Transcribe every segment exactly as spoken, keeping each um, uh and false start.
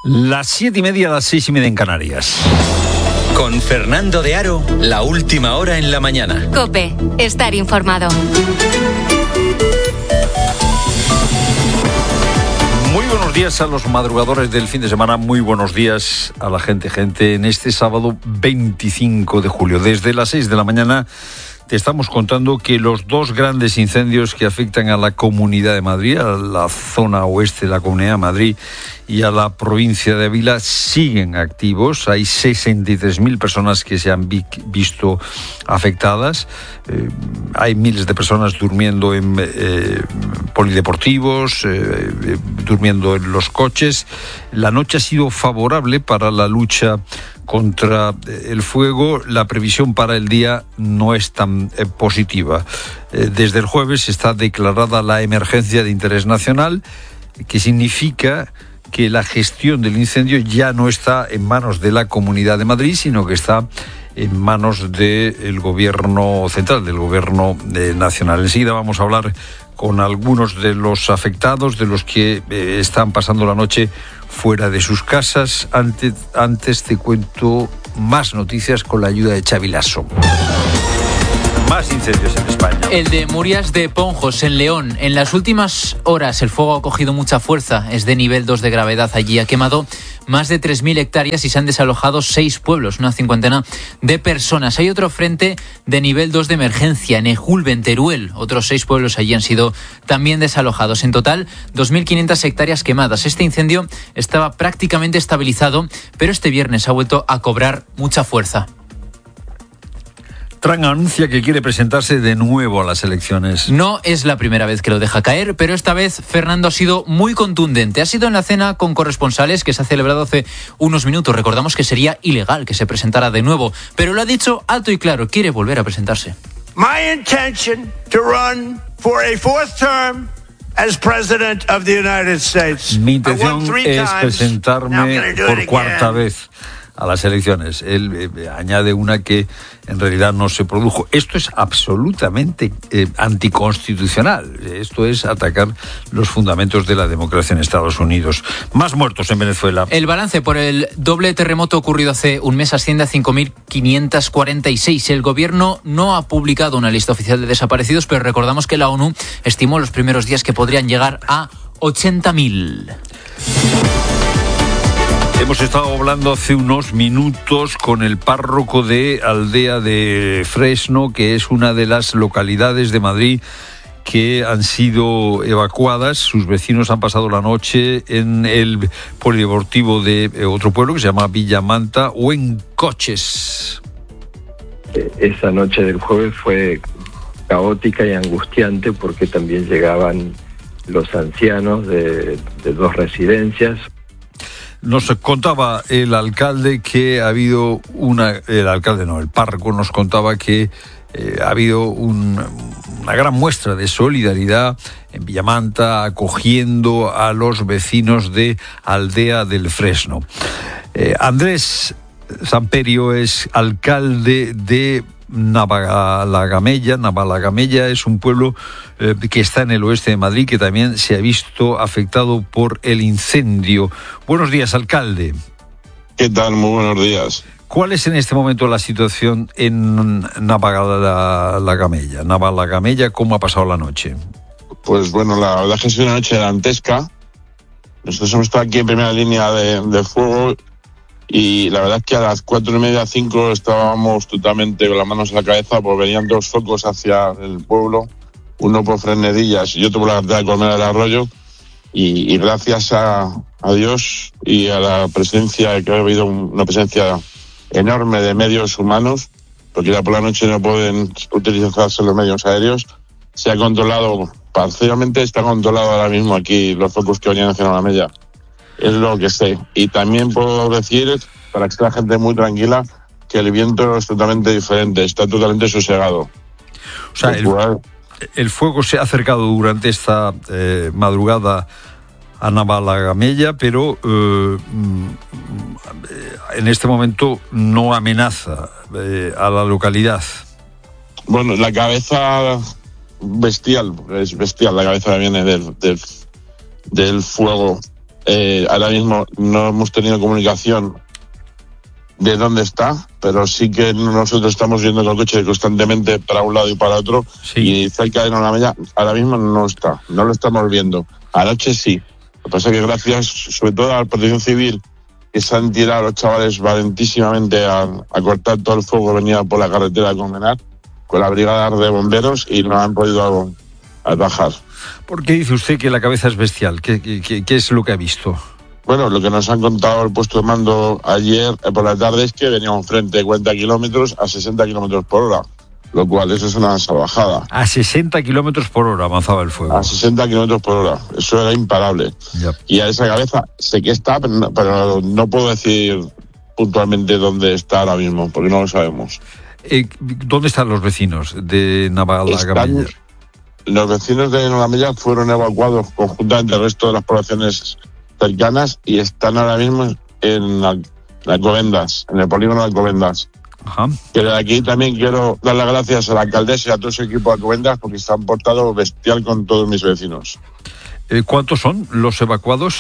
Las siete y media, las seis y media en Canarias. Con Fernando de Aro, la última hora en la mañana. COPE, estar informado. Muy buenos días a los madrugadores del fin de semana, muy buenos días a la gente, gente, en este sábado veinticinco de julio. Desde las seis de la mañana te estamos contando que los dos grandes incendios que afectan a la Comunidad de Madrid, a la zona oeste de la Comunidad de Madrid y a la provincia de Ávila, siguen activos. Hay sesenta y tres mil personas que se han vi- visto afectadas. Eh, hay miles de personas durmiendo en eh, polideportivos, eh, eh, durmiendo en los coches. La noche ha sido favorable para la lucha contra el fuego. La previsión para el día no es tan eh, positiva. Eh, desde el jueves está declarada la emergencia de interés nacional, que significa que la gestión del incendio ya no está en manos de la Comunidad de Madrid, sino que está en manos del gobierno central, del gobierno eh, nacional. Enseguida vamos a hablar con algunos de los afectados, de los que eh, están pasando la noche fuera de sus casas. Antes, antes te cuento más noticias con la ayuda de Xavi Lasso. Más incendios en España. El de Murias de Ponjos, en León. En las últimas horas el fuego ha cogido mucha fuerza. Es de nivel dos de gravedad allí. Ha quemado más de tres mil hectáreas y se han desalojado seis pueblos, una cincuentena de personas. Hay otro frente de nivel dos de emergencia en Ejulbe, en Teruel. Otros seis pueblos allí han sido también desalojados. En total, dos mil quinientas hectáreas quemadas. Este incendio estaba prácticamente estabilizado, pero este viernes ha vuelto a cobrar mucha fuerza. Trump anuncia que quiere presentarse de nuevo a las elecciones. No es la primera vez que lo deja caer, pero esta vez Fernando ha sido muy contundente. Ha sido en la cena con corresponsales que se ha celebrado hace unos minutos. Recordamos que sería ilegal que se presentara de nuevo, pero lo ha dicho alto y claro, quiere volver a presentarse. My intention to run for a fourth term as President of the United States. Mi intención es presentarme por cuarta vez a las elecciones. Él eh, añade una que en realidad no se produjo. Esto es absolutamente eh, anticonstitucional. Esto es atacar los fundamentos de la democracia en Estados Unidos. Más muertos en Venezuela. El balance por el doble terremoto ocurrido hace un mes asciende a cinco mil quinientos cuarenta y seis. El gobierno no ha publicado una lista oficial de desaparecidos, pero recordamos que la ONU estimó los primeros días que podrían llegar a ochenta mil. Hemos estado hablando hace unos minutos con el párroco de Aldea de Fresno, que es una de las localidades de Madrid que han sido evacuadas. Sus vecinos han pasado la noche en el polideportivo de otro pueblo que se llama Villamanta o en coches. Esa noche del jueves fue caótica y angustiante porque también llegaban los ancianos de, de dos residencias. Nos contaba el alcalde que ha habido una... El alcalde no, el párroco nos contaba que eh, ha habido un, una gran muestra de solidaridad en Villamanta, acogiendo a los vecinos de Aldea del Fresno. Eh, Andrés Samperio es alcalde de Navalagamella. Navalagamella es un pueblo eh, que está en el oeste de Madrid, que también se ha visto afectado por el incendio. Buenos días, alcalde. ¿Qué tal? Muy buenos días. ¿Cuál es en este momento la situación en Navalagamella? Navalagamella, ¿cómo ha pasado la noche? Pues bueno, la verdad es que ha sido una noche dantesca. Nosotros hemos estado aquí en primera línea de, de fuego y la verdad es que a las cuatro y media, cinco estábamos totalmente con las manos en la cabeza, porque venían dos focos hacia el pueblo, uno por Fresnedillas y otro por la carretera de Colmena del Arroyo, y, y gracias a, a Dios y a la presencia, que ha habido una presencia enorme de medios humanos, porque ya por la noche no pueden utilizarse los medios aéreos, se ha controlado, parcialmente está controlado ahora mismo aquí los focos que venían hacia Navalagamella. Es lo que sé. Y también puedo decir, para que esté la gente muy tranquila, que el viento es totalmente diferente, está totalmente sosegado. O sea, el, el fuego se ha acercado durante esta eh, madrugada a Navalagamella, pero eh, en este momento no amenaza eh, a la localidad. Bueno, la cabeza bestial, es bestial la cabeza que viene del, del, del fuego. Eh, ahora mismo no hemos tenido comunicación de dónde está, pero sí que nosotros estamos yendo con el coche constantemente para un lado y para otro, sí. Y cerca de Navamella ahora mismo no está, no lo estamos viendo. Anoche sí. Lo que pasa es que gracias sobre todo a la Protección Civil, que se han tirado los chavales valentísimamente a, a cortar todo el fuego que venía por la carretera de Colmenar, con la brigada de bomberos, y no han podido atajar. ¿Por qué dice usted que la cabeza es bestial? ¿Qué, qué, qué es lo que ha visto? Bueno, lo que nos han contado el puesto de mando ayer por la tarde es que venía un frente de cuarenta kilómetros a sesenta kilómetros por hora, lo cual eso es una salvajada. A sesenta kilómetros por hora avanzaba el fuego. A sesenta kilómetros por hora, eso era imparable. Ya. Y a esa cabeza sé que está, pero no, pero no puedo decir puntualmente dónde está ahora mismo, porque no lo sabemos. Eh, ¿Dónde están los vecinos de Navalagamella? Los vecinos de Navamella fueron evacuados conjuntamente al resto de las poblaciones cercanas y están ahora mismo en Alcobendas, en el polígono de Alcobendas. Ajá. Que de aquí también quiero dar las gracias a la alcaldesa y a todo su equipo de Alcobendas porque se han portado bestial con todos mis vecinos. Eh, ¿Cuántos son los evacuados?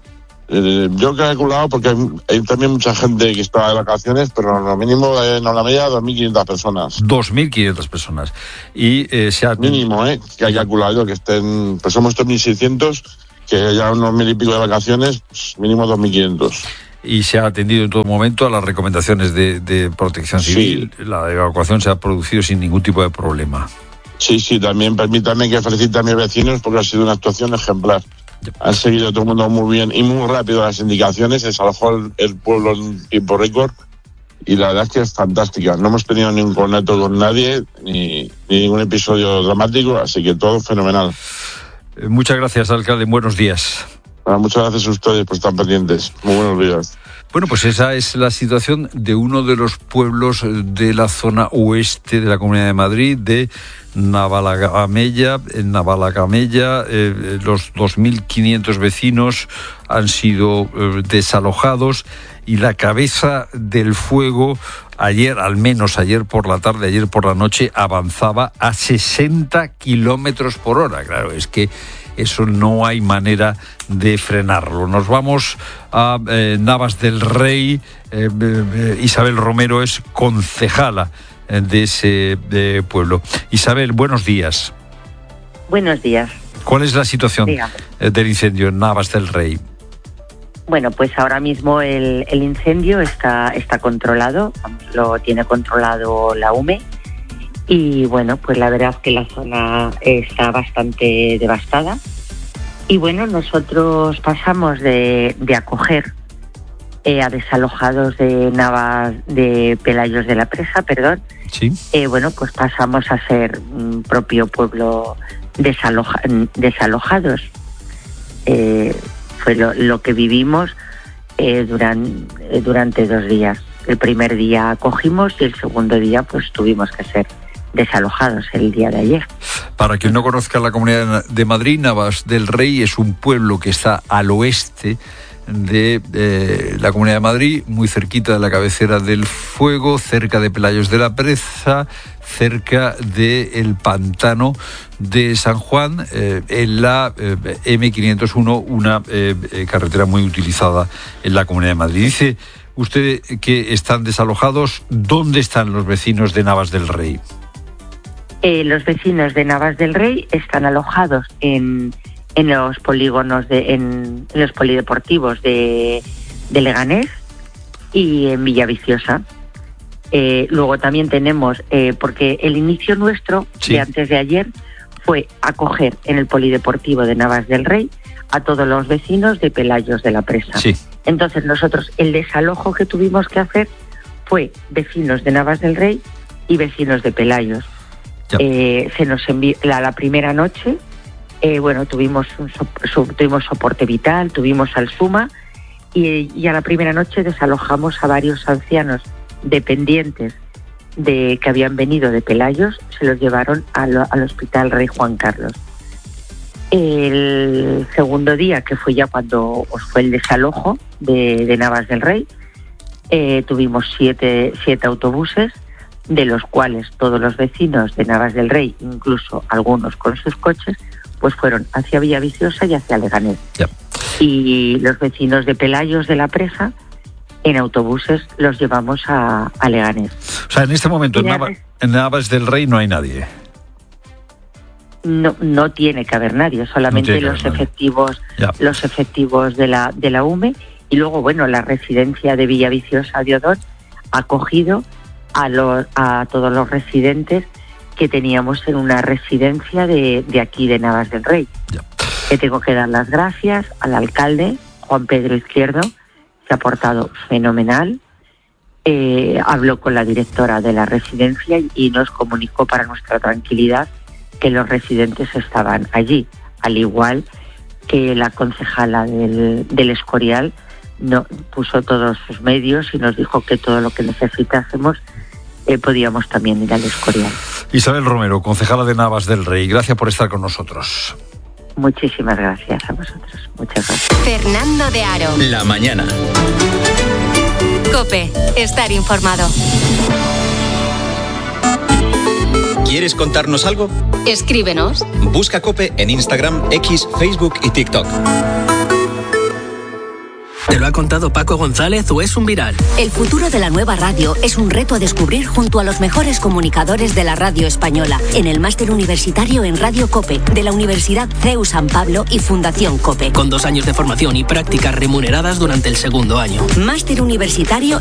Eh, yo he calculado porque hay, hay también mucha gente que está de vacaciones, pero lo mínimo en la media dos mil quinientas personas. dos mil quinientas personas. Y eh, se ha... Mínimo, ¿eh? Que hay calculado que estén... Pues somos dos mil seiscientos, que ya unos mil y pico de vacaciones, pues mínimo dos mil quinientos. Y se ha atendido en todo momento a las recomendaciones de, de Protección Civil. Sí. La evacuación se ha producido sin ningún tipo de problema. Sí, sí, también permítanme que felicite a mis vecinos porque ha sido una actuación ejemplar. Han seguido todo el mundo muy bien y muy rápido las indicaciones, se desalojó el, el pueblo en tiempo récord y la verdad es que es fantástica. No hemos tenido ningún conato con nadie, ni, ni ningún episodio dramático, así que todo fenomenal. Eh, muchas gracias, alcalde. Buenos días. Bueno, muchas gracias a ustedes por estar pendientes. Muy buenos días. Bueno, pues esa es la situación de uno de los pueblos de la zona oeste de la Comunidad de Madrid, de Navalagamella. En Navalagamella, eh, los dos mil quinientos vecinos han sido eh, desalojados y la cabeza del fuego ayer, al menos ayer por la tarde, ayer por la noche, avanzaba a sesenta kilómetros por hora. Claro, es que eso no hay manera de frenarlo. Nos vamos a eh, Navas del Rey. Eh, eh, Isabel Romero es concejala eh, de ese de pueblo. Isabel, buenos días. Buenos días. ¿Cuál es la situación eh, del incendio en Navas del Rey? Bueno, pues ahora mismo el, el incendio está, está controlado, lo tiene controlado la U M E. Y bueno, pues la verdad es que la zona está bastante devastada. Y bueno, nosotros pasamos de, de acoger eh, a desalojados de Navas, de Pelayos de la Presa, perdón. Sí. Eh, bueno, pues pasamos a ser un propio pueblo desaloja, desalojados. Eh, fue lo, lo que vivimos eh, durante, eh, durante dos días. El primer día acogimos y el segundo día pues tuvimos que ser desalojados el día de ayer. Para quien no conozca la Comunidad de Madrid, Navas del Rey es un pueblo que está al oeste de eh, la Comunidad de Madrid, muy cerquita de la cabecera del fuego, cerca de Pelayos de la Presa, cerca del pantano de San Juan, eh, en la eh, eme quinientos uno, una eh, eh, carretera muy utilizada en la Comunidad de Madrid. Dice usted que están desalojados. ¿Dónde están los vecinos de Navas del Rey? Eh, los vecinos de Navas del Rey están alojados en, en los polígonos, de, en, en los polideportivos de, de Leganés y en Villaviciosa. Eh, luego también tenemos, eh, porque el inicio nuestro sí. de antes de ayer fue acoger en el polideportivo de Navas del Rey a todos los vecinos de Pelayos de la Presa. Sí. Entonces nosotros el desalojo que tuvimos que hacer fue vecinos de Navas del Rey y vecinos de Pelayos. Eh, se nos envió la, la primera noche, eh, bueno, tuvimos un so, so, tuvimos soporte vital, tuvimos al SUMA y, y a la primera noche desalojamos a varios ancianos dependientes de que habían venido de Pelayos, se los llevaron al, al Hospital Rey Juan Carlos. El segundo día, que fue ya cuando os fue el desalojo de, de Navas del Rey, eh, tuvimos siete, siete autobuses, de los cuales todos los vecinos de Navas del Rey, incluso algunos con sus coches, pues fueron hacia Villaviciosa y hacia Leganés. Ya. Y los vecinos de Pelayos de la Presa, en autobuses los llevamos a, a Leganés. O sea, en este momento en, Nava, en Navas del Rey no hay nadie. No, no tiene que haber nadie, solamente no los efectivos, nadie. los efectivos de la de la U M E, y luego, bueno, la residencia de Villaviciosa de Odón ha acogido a los a todos los residentes que teníamos en una residencia de, de aquí de Navas del Rey. Ya. Que tengo que dar las gracias al alcalde Juan Pedro Izquierdo, se ha portado fenomenal. Eh, habló con la directora de la residencia y nos comunicó para nuestra tranquilidad que los residentes estaban allí, al igual que la concejala del, del Escorial no, puso todos sus medios y nos dijo que todo lo que necesitásemos eh, podíamos también ir al Escorial. Isabel Romero, concejala de Navas del Rey, gracias por estar con nosotros. Muchísimas gracias a vosotros. Muchas gracias. Fernando de Aro. La mañana. COPE. Estar informado. ¿Quieres contarnos algo? Escríbenos. Busca COPE en Instagram, X, Facebook y TikTok. ¿Te lo ha contado Paco González o es un viral? El futuro de la nueva radio es un reto a descubrir junto a los mejores comunicadores de la radio española en el máster universitario en Radio COPE de la Universidad C E U San Pablo y Fundación COPE. Con dos años de formación y prácticas remuneradas durante el segundo año. Máster universitario